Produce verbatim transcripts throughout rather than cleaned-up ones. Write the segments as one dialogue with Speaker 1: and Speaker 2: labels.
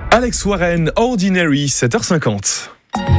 Speaker 1: Alex Warren, Ordinary, sept heures cinquante.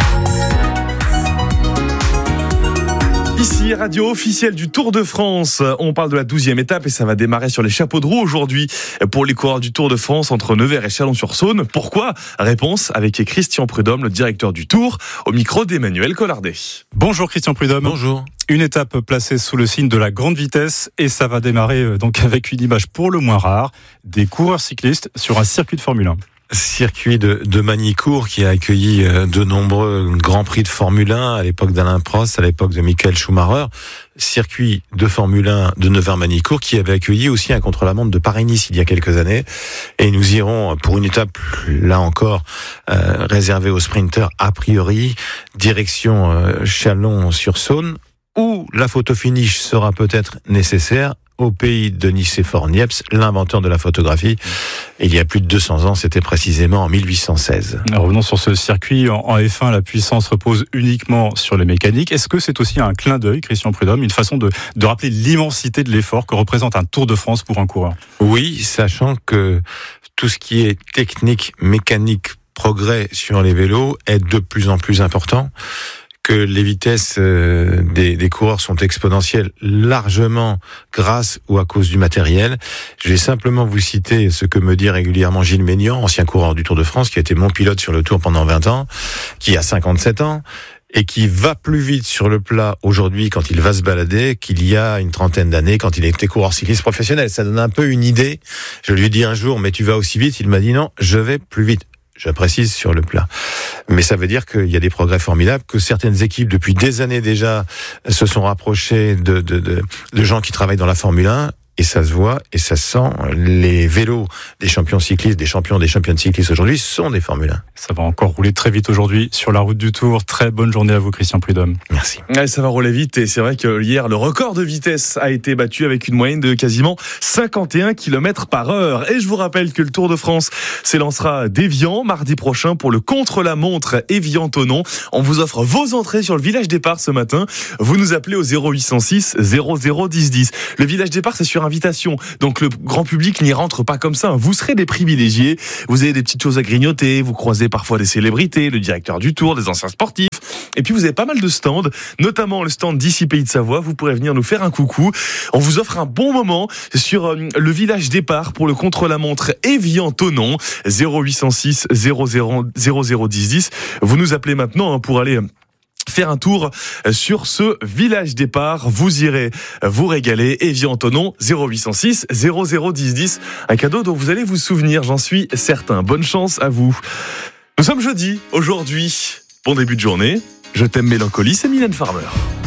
Speaker 1: Ici, radio officielle du Tour de France. On parle de la douzième étape et ça va démarrer sur les chapeaux de roue aujourd'hui pour les coureurs du Tour de France entre Nevers et Chalon-sur-Saône. Pourquoi ? Réponse avec Christian Prudhomme, le directeur du Tour, au micro d'Emmanuel Collardet.
Speaker 2: Bonjour Christian Prudhomme.
Speaker 3: Bonjour.
Speaker 2: Une étape placée sous le signe de la grande vitesse et ça va démarrer donc avec une image pour le moins rare, des coureurs cyclistes sur un circuit de Formule un.
Speaker 3: Circuit de, de Magny-Cours qui a accueilli de nombreux grands prix de Formule un à l'époque d'Alain Prost, à l'époque de Michael Schumacher. Circuit de Formule un de Nevers-Magny-Cours qui avait accueilli aussi un contre-la-montre de Paris-Nice il y a quelques années. Et nous irons pour une étape, là encore, euh, réservée aux sprinteurs a priori, direction euh, Chalon-sur-Saône, où la photo finish sera peut-être nécessaire au pays de Nicéphore Niepce, l'inventeur de la photographie. Il y a plus de deux cents ans, c'était précisément en mille huit cent seize.
Speaker 2: Revenons sur ce circuit. En F un, la puissance repose uniquement sur les mécaniques. Est-ce que c'est aussi un clin d'œil, Christian Prudhomme, une façon de, de rappeler l'immensité de l'effort que représente un Tour de France pour un coureur ?
Speaker 3: Oui, sachant que tout ce qui est technique, mécanique, progrès sur les vélos est de plus en plus important, que les vitesses euh, des, des coureurs sont exponentielles largement grâce ou à cause du matériel. Je vais simplement vous citer ce que me dit régulièrement Gilles Maignan, ancien coureur du Tour de France, qui a été mon pilote sur le Tour pendant vingt ans, qui a cinquante-sept ans, et qui va plus vite sur le plat aujourd'hui quand il va se balader qu'il y a une trentaine d'années quand il était coureur cycliste professionnel. Ça donne un peu une idée. Je lui ai dit un jour, mais tu vas aussi vite? Il m'a dit non, je vais plus vite. Je précise sur le plat. Mais ça veut dire qu'il y a des progrès formidables, que certaines équipes, depuis des années déjà, se sont rapprochées de, de, de, de gens qui travaillent dans la Formule un. Et ça se voit et ça se sent. Les vélos des champions cyclistes, des champions des championnes cyclistes aujourd'hui sont des Formule un.
Speaker 2: Ça va encore rouler très vite aujourd'hui sur la route du Tour. Très bonne journée à vous, Christian Prudhomme.
Speaker 3: Merci.
Speaker 1: Ouais, ça va rouler vite et c'est vrai que hier, le record de vitesse a été battu avec une moyenne de quasiment cinquante et un kilomètres par heure. Et je vous rappelle que le Tour de France s'élancera d'Évian mardi prochain pour le contre-la-montre Évian-Thonon. On vous offre vos entrées sur le village départ ce matin. Vous nous appelez au zéro huit cent six zéro zéro dix dix. Le village départ, c'est sur invitation. Donc le grand public n'y rentre pas comme ça. Vous serez des privilégiés. Vous avez des petites choses à grignoter. Vous croisez parfois des célébrités, le directeur du Tour, des anciens sportifs. Et puis vous avez pas mal de stands, notamment le stand d'ici Pays de Savoie. Vous pourrez venir nous faire un coucou. On vous offre un bon moment sur euh, le village départ pour le contre-la-montre Évian-Thonon. zéro huit cent six zéro zéro zéro dix dix. Vous nous appelez maintenant hein, pour aller faire un tour sur ce village départ. Vous irez vous régaler. Évian-Thonon, zéro huit cent six zéro zéro dix dix. Un cadeau dont vous allez vous souvenir, j'en suis certain. Bonne chance à vous. Nous sommes jeudi, aujourd'hui. Bon début de journée. Je t'aime Mélancolie, c'est Mylène Farmer.